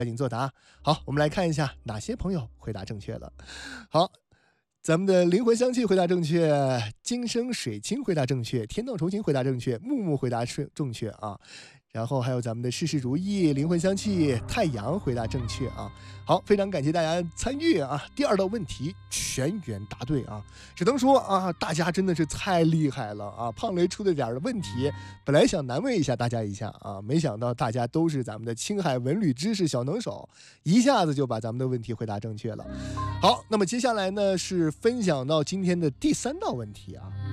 紧作答。好，我们来看一下哪些朋友回答正确了。好，咱们的灵魂香气回答正确，今生水清回答正确，天道酬勤回答正确，木木回答正确啊。然后还有咱们的事事如意、灵魂香气、太阳回答正确啊。好，非常感谢大家参与啊。第二道问题全员答对啊，只能说啊，大家真的是太厉害了啊！胖雷出的点的问题，本来想难为一下大家一下啊，没想到大家都是咱们的青海文旅知识小能手，一下子就把咱们的问题回答正确了。好，那么接下来呢是分享到今天的第三道问题啊。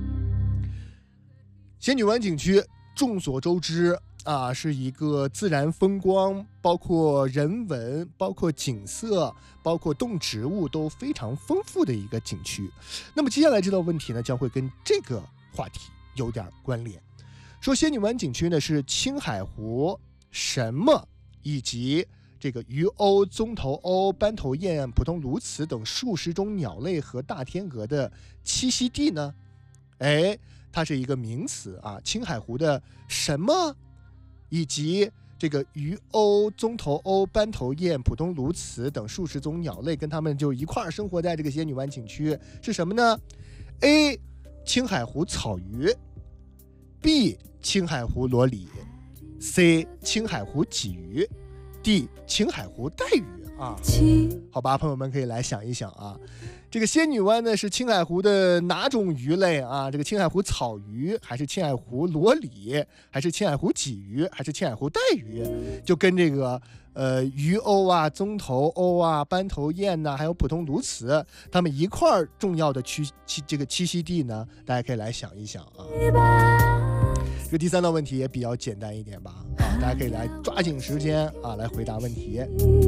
仙女湾景区众所周知啊，是一个自然风光，包括人文，包括景色，包括动植物都非常丰富的一个景区。那么接下来这道问题呢，将会跟这个话题有点关联。说仙女湾景区呢是青海湖什么以及这个鱼鸥、棕头鸥、斑头雁、普通鸬鹚等数十种鸟类和大天鹅的栖息地呢？哎，它是一个名词啊，青海湖的什么以及这个鱼鸥、棕头鸥、斑头雁、普通鸬鹚等数十种鸟类跟它们就一块生活在这个仙女湾景区，是什么呢？ A. 青海湖草鱼， B. 青海湖裸鲤， C. 青海湖鲫鱼， D. 青海湖带鱼啊。好吧，朋友们可以来想一想啊，这个仙女湾呢是青海湖的哪种鱼类啊？这个青海湖草鱼，还是青海湖裸鲤，还是青海湖鲫鱼，还是青海湖带鱼？就跟这个鱼鸥啊、棕头鸥啊、斑头雁呐、还有普通鸬鹚，它们一块重要的这个栖息地呢，大家可以来想一想啊。这个第三道问题也比较简单一点吧，啊，大家可以来抓紧时间啊来回答问题。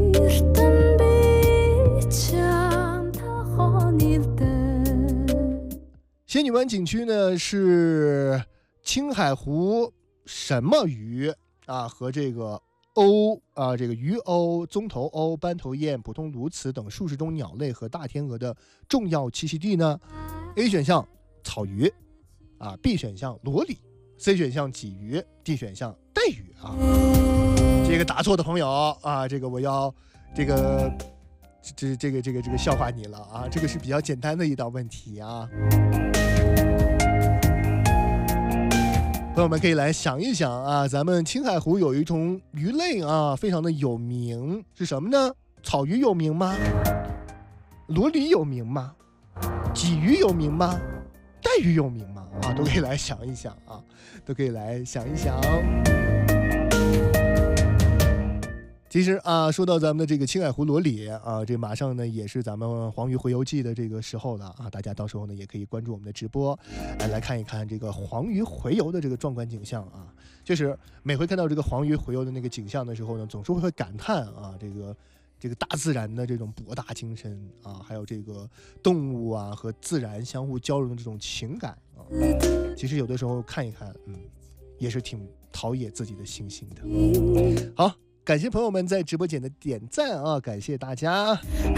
仙女湾景区呢是青海湖什么鱼啊和这个鸥啊，这个鱼鸥、棕头鸥、斑头雁、普通鸬鹚等数十种鸟类和大天鹅的重要栖息地呢？ A 选项草鱼啊， B 选项裸鲤， C 选项鲫鱼， D 选项带鱼啊。这个答错的朋友啊，这个我要这个笑话你了啊！这个是比较简单的一道问题啊。朋友们可以来想一想啊，咱们青海湖有一种鱼类啊，非常的有名，是什么呢？草鱼有名吗？裸鲤有名吗？鲫鱼有名吗？带鱼有名吗？啊，都可以来想一想啊，都可以来想一想。其实啊，说到咱们的这个青海湖裸鲤啊，这马上呢也是咱们黄鱼洄游记的这个时候了啊，大家到时候呢也可以关注我们的直播，来看一看这个黄鱼洄游的这个壮观景象啊。就是每回看到这个黄鱼洄游的那个景象的时候呢，总是会感叹啊，这个大自然的这种博大精深啊，还有这个动物啊和自然相互交融的这种情感啊，其实有的时候看一看，也是挺陶冶自己的心性的。好。感谢朋友们在直播间的点赞啊，感谢大家。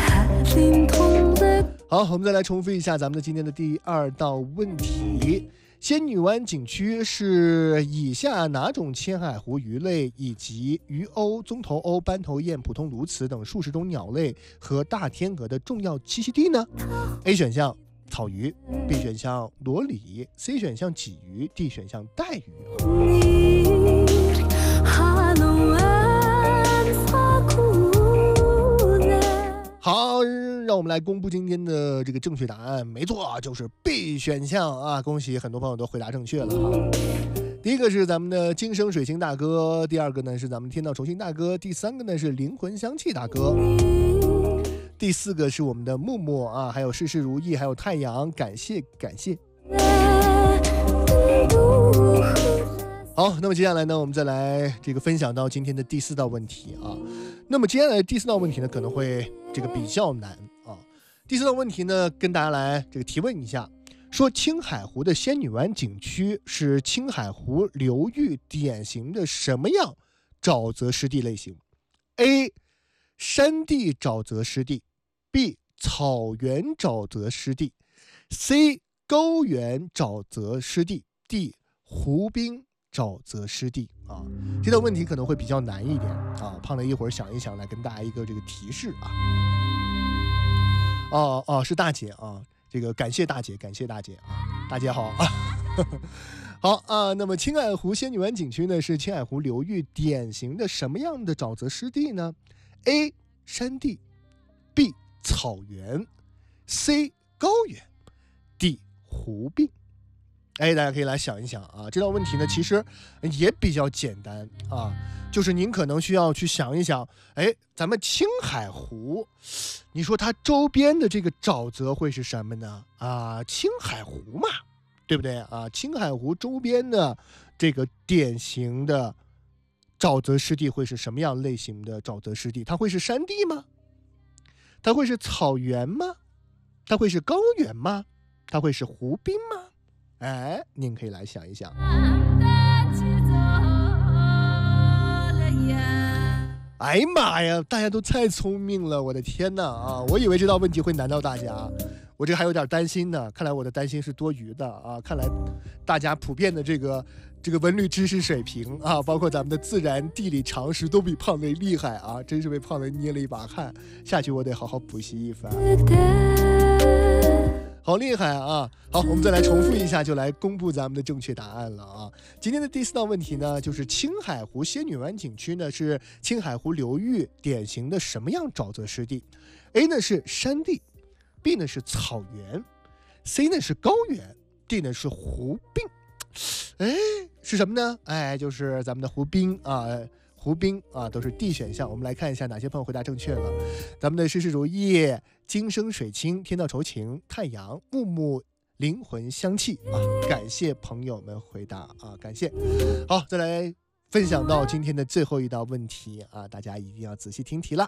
好，我们再来重复一下咱们的今天的第二道问题：仙女湾景区是以下哪种青海湖鱼类以及鱼鸥、棕头鸥、斑头雁、普通鸬鹚等数十种鸟类和大天鹅的重要栖息地呢？ A 选项草鱼， B 选项裸鲤， C 选项鲫鱼， D 选项带鱼。好，让我们来公布今天的这个正确答案。没错，就是 B 选项啊！恭喜很多朋友都回答正确了啊。第一个是咱们的今生水星大哥，第二个呢是咱们天道酬勤大哥，第三个呢是灵魂香气大哥，第四个是我们的木木啊，还有事事如意，还有太阳，感谢感谢。好，那么接下来呢，我们再来这个分享到今天的第四道问题啊。那么接下来第四道问题呢，可能会这个比较难啊。第四道问题呢，跟大家来这个提问一下，说青海湖的仙女湾景区是青海湖流域典型的什么样沼泽湿地类型？ A. 山地沼泽湿地， B. 草原沼泽湿地， C. 高原沼泽湿地， D. 湖滨沼泽湿地啊？这道问题可能会比较难一点啊。胖雷一会儿想一想，来跟大家一个这个提示啊。是大姐啊，这个感谢大姐啊，大姐好啊。好啊，那么青海湖仙女湾景区呢，是青海湖流域典型的什么样的沼泽湿地呢？ A 山地， B 草原， C 高原， D 湖滨。大家可以来想一想啊，这道问题呢其实也比较简单啊，就是您可能需要去想一想，咱们青海湖，你说它周边的这个沼泽会是什么呢？青海湖嘛，对不对啊？青海湖周边的这个典型的沼泽湿地会是什么样类型的沼泽湿地？它会是山地吗？它会是草原吗？它会是高原吗？它会是湖滨吗？您可以来想一想。哎呀妈呀，大家都太聪明了，我的天哪啊！我以为这道问题会难到大家，我这还有点担心呢。看来我的担心是多余的啊！看来大家普遍的这个文旅知识水平啊，包括咱们的自然地理常识都比胖雷厉害啊！真是为胖雷捏了一把汗，下去我得好好补习一番。好厉害啊！好，我们再来重复一下，就来公布咱们的正确答案了啊！今天的第4道问题呢，就是青海湖仙女湾景区呢是青海湖流域典型的什么样沼泽湿地？ A 呢是山地， B 呢是草原， C 呢是高原， D 呢是湖滨。是什么呢？就是咱们的湖滨啊，都是 D 选项。我们来看一下哪些朋友回答正确了。咱们的事事如意、今生水清、天道酬勤、太阳、木木、灵魂香气啊，感谢朋友们回答啊，感谢。好，再来分享到今天的最后一道问题啊，大家一定要仔细听题了。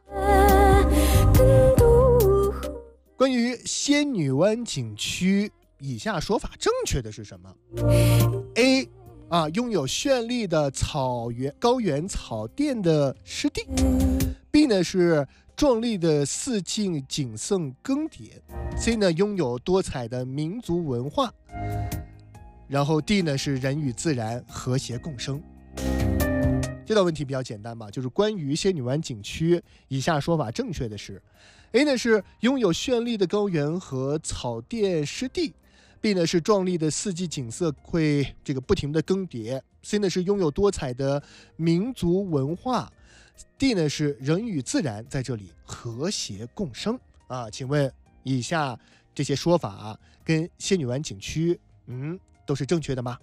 关于仙女湾景区，以下说法正确的是什么？ A拥有绚丽的高原草甸的湿地。 B 呢是壮丽的四季景色更迭。 C 呢拥有多彩的民族文化。然后 D 呢是人与自然和谐共生。这道问题比较简单吧，就是关于仙女湾景区，以下说法正确的是 A 呢是拥有绚丽的高原和草甸湿地。B 呢是壮丽的四季景色会这个不停的更迭。 C 呢是拥有多彩的民族文化。 D 呢是人与自然在这里和谐共生啊。请问以下这些说法跟仙女湾景区都是正确的吗？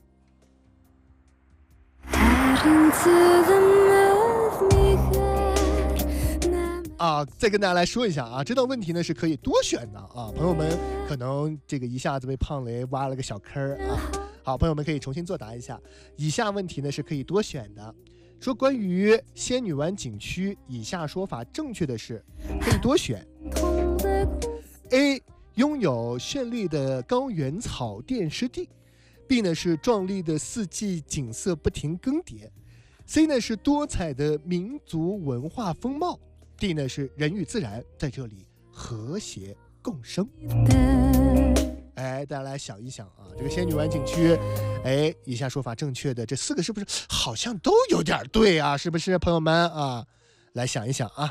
再跟大家来说一下啊，这道问题呢是可以多选的啊，朋友们可能这个一下子被胖雷挖了个小坑啊。好，朋友们可以重新作答一下。以下问题呢是可以多选的，说关于仙女湾景区，以下说法正确的是可以多选。A 拥有绚丽的高原草甸湿地。 B 呢是壮丽的四季景色不停更迭。 C 呢是多彩的民族文化风貌。 D 呢是人与自然在这里和谐共生。大家来想一想啊，这个仙女湾景区，以下说法正确的这4个是不是好像都有点对啊？是不是朋友们啊？来想一想啊，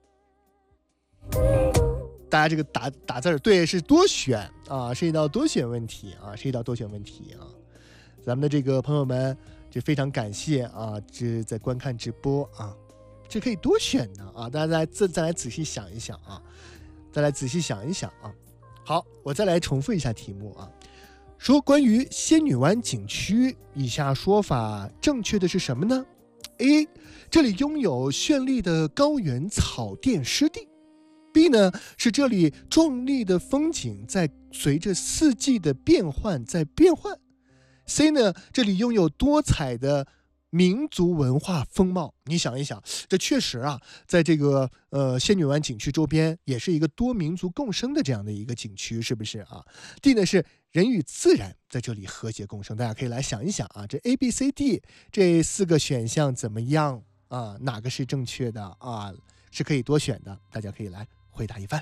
大家这个打字对是多选啊，是一道多选问题啊，咱们的这个朋友们，这非常感谢啊，这在观看直播啊。这可以多选的啊，大家再来仔细想一想啊，好，我再来重复一下题目啊，说关于仙女湾景区，以下说法正确的是什么呢？ A 这里拥有绚丽的高原草甸湿地。 B 呢是这里壮丽的风景在随着四季的变换在变换。 C 呢这里拥有多彩的民族文化风貌。你想一想，这确实啊，在这个仙女湾景区周边也是一个多民族共生的这样的一个景区，是不是啊？ D 呢是人与自然在这里和谐共生。大家可以来想一想啊，这 A、B、C、D 这4个选项怎么样啊？哪个是正确的啊？是可以多选的，大家可以来回答一番。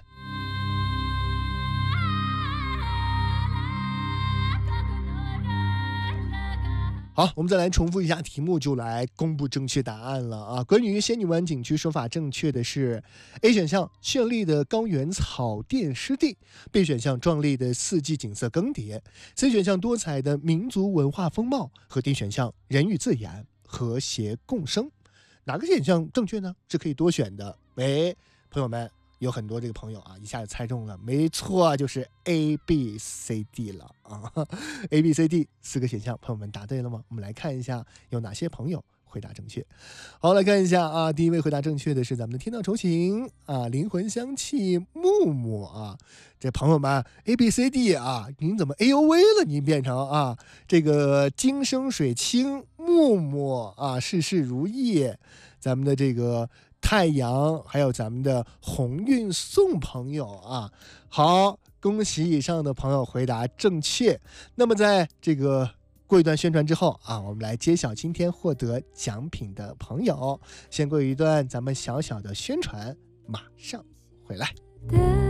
好，我们再来重复一下题目，就来公布正确答案了啊！关于仙女湾景区，说法正确的是 A 选项绚丽的高原草甸湿地，B 选项壮丽的四季景色更迭，C 选项多彩的民族文化风貌，和 D 选项人与自然和谐共生。哪个选项正确呢？是可以多选的。朋友们，有很多这个朋友啊，一下就猜中了，没错，就是 A、B、C、D 了啊。A、B、C、D 4个选项，朋友们答对了吗？我们来看一下有哪些朋友回答正确。好，来看一下啊，第一位回答正确的是咱们的天道酬勤啊，灵魂香气木木啊。这朋友们 A、B、C、D 啊，您怎么 AOV 了？您变成啊这个金生水清木木啊，事事如意。咱们的这个太阳，还有咱们的鸿运宋朋友啊，好，恭喜以上的朋友回答正确。那么在这个过一段宣传之后啊，我们来揭晓今天获得奖品的朋友。先过一段咱们小小的宣传，马上回来。